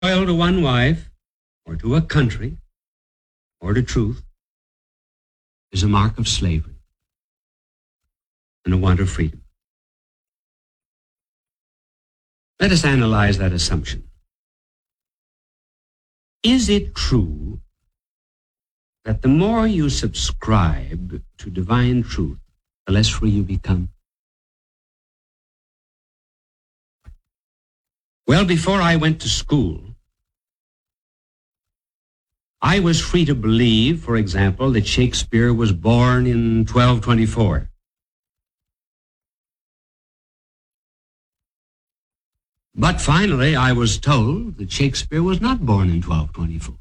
loyal to one wife, or to a country, or to truth, is a mark of slavery and a want of freedom. Let us analyze that assumption. Is it true that the more you subscribe to divine truth, the less free you become? Well, before I went to school, I was free to believe, for example, that Shakespeare was born in 1224. But finally, I was told that Shakespeare was not born in 1224.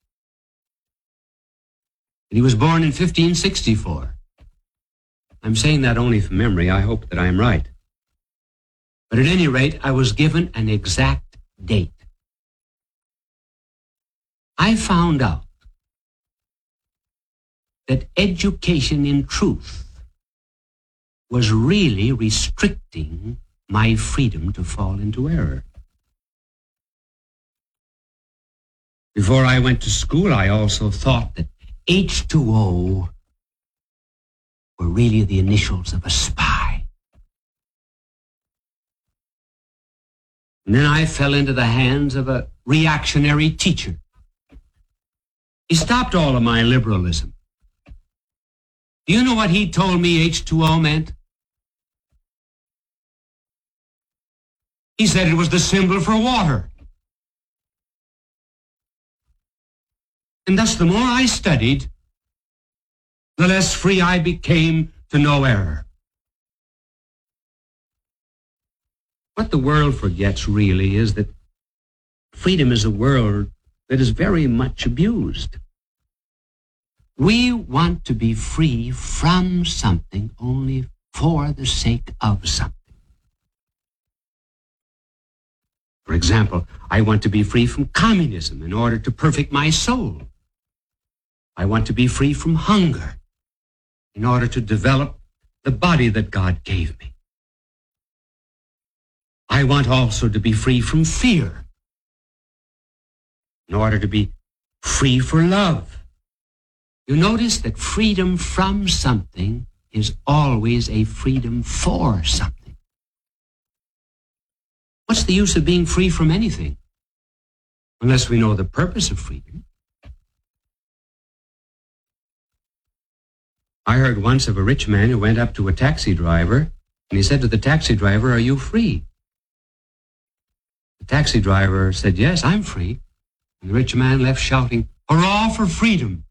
He was born in 1564. I'm saying that only from memory. I hope that I'm right. But at any rate, I was given an exact date. I found out that education in truth was really restricting my freedom to fall into error. Before I went to school, I also thought that H2O were really the initials of a spy. And then I fell into the hands of a reactionary teacher. He stopped all of my liberalism. Do you know what he told me H2O meant? He said it was the symbol for water. And thus, the more I studied, the less free I became to know error. What the world forgets really is that freedom is a word that is very much abused. We want to be free from something only for the sake of something. For example, I want to be free from communism in order to perfect my soul. I want to be free from hunger in order to develop the body that God gave me. I want also to be free from fear in order to be free for love. You notice that freedom from something is always a freedom for something. What's the use of being free from anything unless we know the purpose of freedom? I heard once of a rich man who went up to a taxi driver and he said to the taxi driver, "Are you free?" The taxi driver said, "Yes, I'm free." And the rich man left shouting, "Hurrah for freedom!"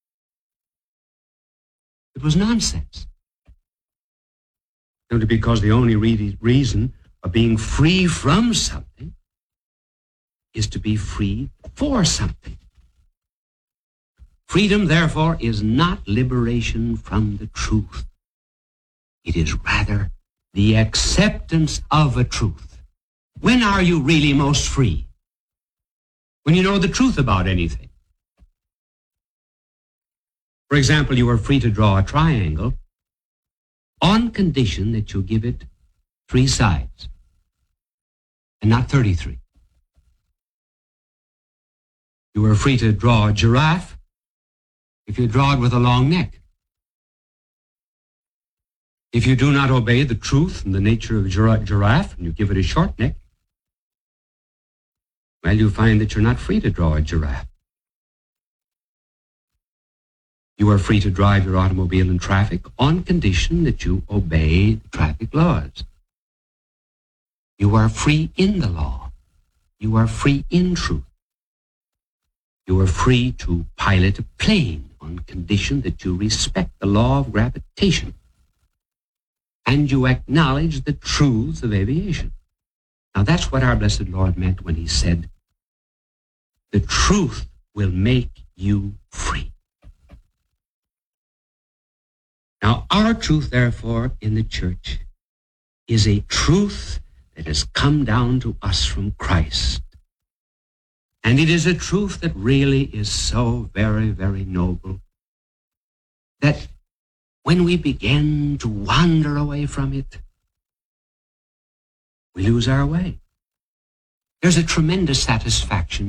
It was nonsense. Simply because the only reason of being free from something is to be free for something. Freedom, therefore, is not liberation from the truth. It is rather the acceptance of a truth. When are you really most free? When you know the truth about anything. For example, you are free to draw a triangle on condition that you give it 3 sides and not 33. You are free to draw a giraffe if you draw it with a long neck. If you do not obey the truth and the nature of giraffe and you give it a short neck, well, you find that you're not free to draw a giraffe. You are free to drive your automobile in traffic on condition that you obey the traffic laws. You are free in the law. You are free in truth. You are free to pilot a plane on condition that you respect the law of gravitation and you acknowledge the truths of aviation. Now that's what our blessed Lord meant when he said, "The truth will make you free." Now our truth, therefore, in the church is a truth that has come down to us from Christ. And it is a truth that really is so very, very noble that when we begin to wander away from it, we lose our way. There's a tremendous satisfaction